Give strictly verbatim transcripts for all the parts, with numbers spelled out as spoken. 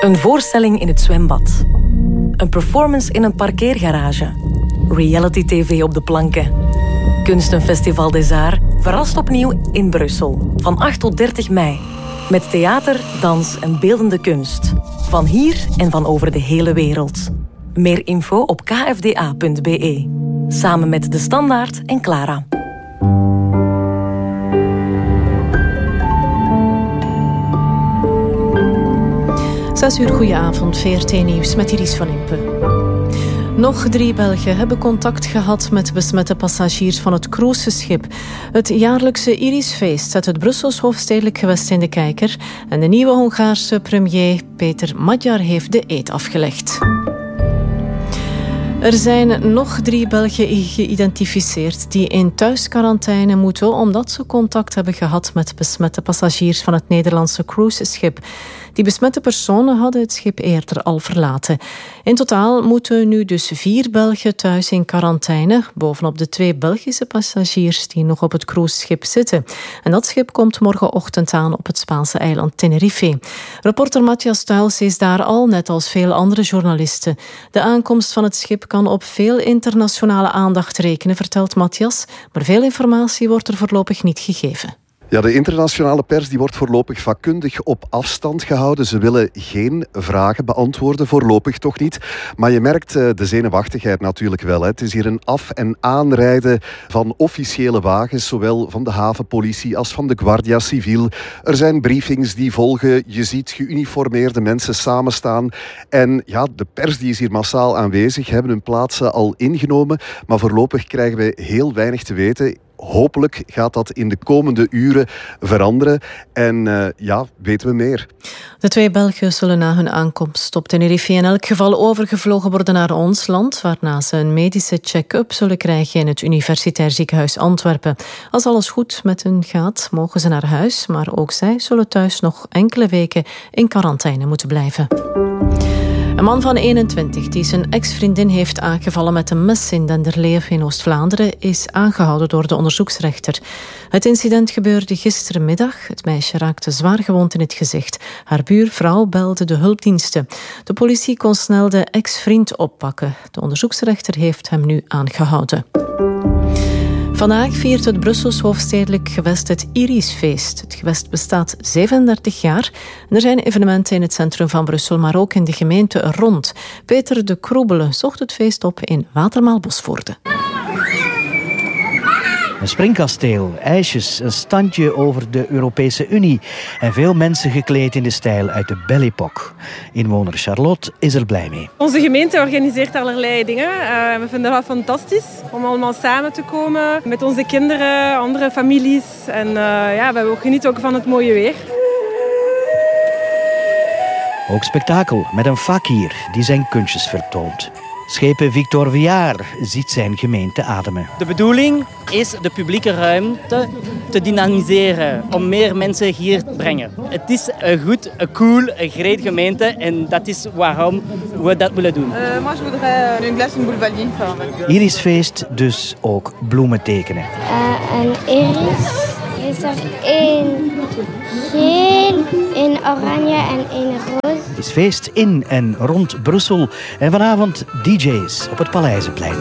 Een voorstelling in het zwembad. Een performance in een parkeergarage. Reality tv op de planken. Kunstenfestival des Arts verrast opnieuw in Brussel. Van acht tot dertig mei. Met theater, dans en beeldende kunst. Van hier en van over de hele wereld. Meer info op k f d a punt b e. Samen met De Standaard en Clara. Zes uur, goedenavond, V R T Nieuws met Iris van Impe. Nog drie Belgen hebben contact gehad met besmette passagiers van het cruiseschip. Het jaarlijkse Irisfeest zet het Brussels hoofdstedelijk gewest in de kijker. En de nieuwe Hongaarse premier Péter Magyar heeft de eed afgelegd. Er zijn nog drie Belgen geïdentificeerd die in thuisquarantaine moeten omdat ze contact hebben gehad met besmette passagiers van het Nederlandse cruiseschip. Die besmette personen hadden het schip eerder al verlaten. In totaal moeten nu dus vier Belgen thuis in quarantaine, bovenop de twee Belgische passagiers die nog op het cruiseschip zitten. En dat schip komt morgenochtend aan op het Spaanse eiland Tenerife. Reporter Matthias Tuils is daar al, net als veel andere journalisten. De aankomst van het schip kan op veel internationale aandacht rekenen, vertelt Matthias, maar veel informatie wordt er voorlopig niet gegeven. Ja, de internationale pers die wordt voorlopig vakkundig op afstand gehouden. Ze willen geen vragen beantwoorden, voorlopig toch niet. Maar je merkt uh, de zenuwachtigheid natuurlijk wel. Hè. Het is hier een af- en aanrijden van officiële wagens, zowel van de havenpolitie als van de Guardia Civil. Er zijn briefings die volgen. Je ziet geuniformeerde mensen samenstaan. En ja, de pers die is hier massaal aanwezig, hebben hun plaatsen al ingenomen. Maar voorlopig krijgen we heel weinig te weten. Hopelijk gaat dat in de komende uren veranderen. En uh, ja, weten we meer. De twee Belgen zullen na hun aankomst op Tenerife in elk geval overgevlogen worden naar ons land, waarna ze een medische check-up zullen krijgen in het Universitair Ziekenhuis Antwerpen. Als alles goed met hen gaat, mogen ze naar huis, maar ook zij zullen thuis nog enkele weken in quarantaine moeten blijven. Een man van eenentwintig die zijn ex-vriendin heeft aangevallen met een mes in Denderleeuw in Oost-Vlaanderen is aangehouden door de onderzoeksrechter. Het incident gebeurde gisterenmiddag. Het meisje raakte zwaar gewond in het gezicht. Haar buurvrouw belde de hulpdiensten. De politie kon snel de ex-vriend oppakken. De onderzoeksrechter heeft hem nu aangehouden. Vandaag viert het Brussels hoofdstedelijk gewest het Irisfeest. Het gewest bestaat zevenendertig jaar. En er zijn evenementen in het centrum van Brussel, maar ook in de gemeente er rond. Peter de Kroebele zocht het feest op in Watermaal-Bosvoorde. Een springkasteel, ijsjes, een standje over de Europese Unie en veel mensen gekleed in de stijl uit de Belle Époque. Inwoner Charlotte is er blij mee. Onze gemeente organiseert allerlei dingen. Uh, we vinden dat fantastisch om allemaal samen te komen met onze kinderen, andere families. En uh, ja, we genieten ook van het mooie weer. Ook spektakel met een fakir die zijn kunstjes vertoont. Schepen Victor Viaar ziet zijn gemeente ademen. De bedoeling is de publieke ruimte te dynamiseren, om meer mensen hier te brengen. Het is een goed, een cool, een great gemeente en dat is waarom we dat willen doen. Uh, moi, je voudrais une glace, une boulevardier. Irisfeest, dus ook bloemen tekenen. Uh, een iris is er één geel, één oranje en één roze. Het is feest in en rond Brussel en vanavond D J's op het Paleizenplein.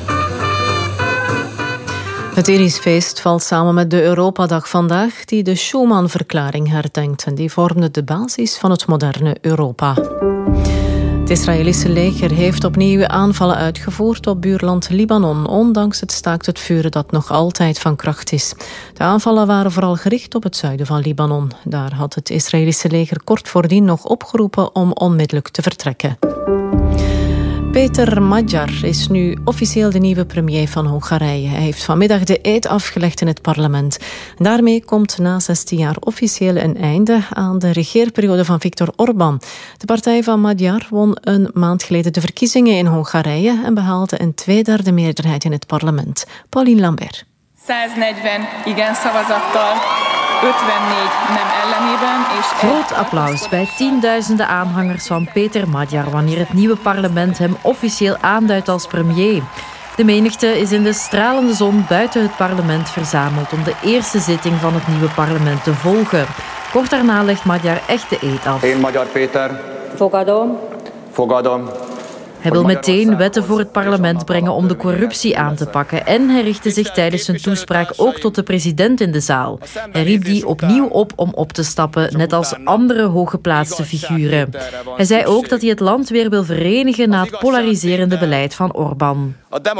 Het Irisfeest valt samen met de Europadag vandaag, die de Schuman-verklaring herdenkt. En die vormde de basis van het moderne Europa. Het Israëlische leger heeft opnieuw aanvallen uitgevoerd op buurland Libanon, ondanks het staakt het vuren dat nog altijd van kracht is. De aanvallen waren vooral gericht op het zuiden van Libanon. Daar had het Israëlische leger kort voordien nog opgeroepen om onmiddellijk te vertrekken. Péter Magyar is nu officieel de nieuwe premier van Hongarije. Hij heeft vanmiddag de eed afgelegd in het parlement. En daarmee komt na zestien jaar officieel een einde aan de regeerperiode van Viktor Orbán. De partij van Magyar won een maand geleden de verkiezingen in Hongarije en behaalde een tweederde meerderheid in het parlement. Pauline Lambert. száznegyven igen szavazattal, ötvennégy nem ellenében. És groot applaus bij tienduizenden aanhangers van Péter Magyar wanneer het nieuwe parlement hem officieel aanduidt als premier. De menigte is in de stralende zon buiten het parlement verzameld om de eerste zitting van het nieuwe parlement te volgen. Kort daarna legt Magyar echt de eed af. Én Magyar Péter Fogadom. Fogadom. Hij wil meteen wetten voor het parlement brengen om de corruptie aan te pakken. En hij richtte zich tijdens zijn toespraak ook tot de president in de zaal. Hij riep die opnieuw op om op te stappen, net als andere hooggeplaatste figuren. Hij zei ook dat hij het land weer wil verenigen na het polariserende beleid van Orbán.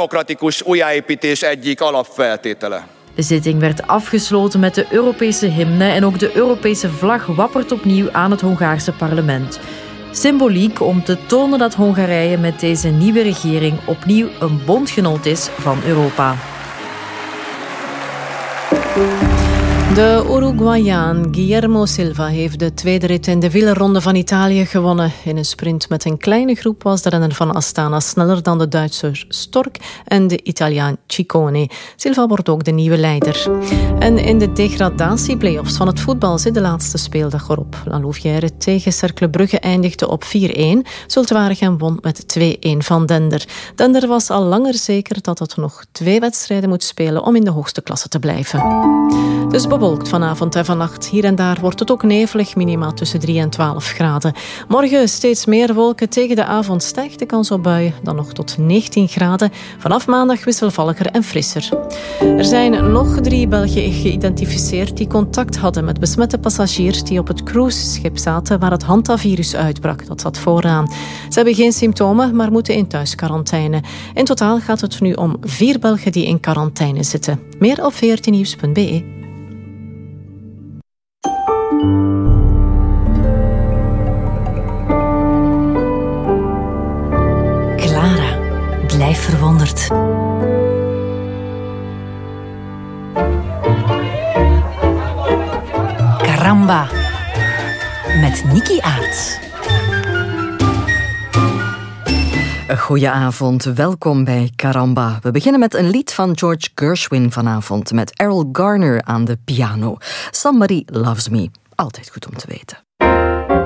De zitting werd afgesloten met de Europese hymne en ook de Europese vlag wappert opnieuw aan het Hongaarse parlement. Symboliek om te tonen dat Hongarije met deze nieuwe regering opnieuw een bondgenoot is van Europa. De Uruguayaan Guillermo Silva heeft de tweede rit in de wielerronde van Italië gewonnen. In een sprint met een kleine groep was de renner van Astana sneller dan de Duitser Stork en de Italiaan Ciccone. Silva wordt ook de nieuwe leider. En in de degradatieplayoffs van het voetbal zit de laatste speeldag erop. La Louvière tegen Cercle Brugge eindigde op vier-een. Zulte Waregem won met twee-een van Dender. Dender was al langer zeker dat het nog twee wedstrijden moet spelen om in de hoogste klasse te blijven. Dus bewolkt vanavond en vannacht. Hier en daar wordt het ook nevelig, minima tussen drie en twaalf graden. Morgen steeds meer wolken. Tegen de avond stijgt de kans op buien, dan nog tot negentien graden. Vanaf maandag wisselvalliger en frisser. Er zijn nog drie Belgen geïdentificeerd die contact hadden met besmette passagiers die op het cruiseschip zaten waar het Hantavirus uitbrak. Dat zat vooraan. Ze hebben geen symptomen, maar moeten in thuisquarantaine. In totaal gaat het nu om vier Belgen die in quarantaine zitten. Meer op veertien nieuws punt b e. Clara, blijf verwonderd. Caramba, met Nikki Aerts. Goedenavond, welkom bij Caramba. We beginnen met een lied van George Gershwin vanavond met Errol Garner aan de piano. Somebody Loves Me. Altijd goed om te weten.